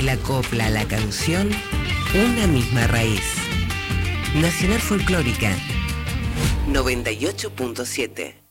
de la copla a la canción, una misma raíz. Nacional Folclórica 98.7.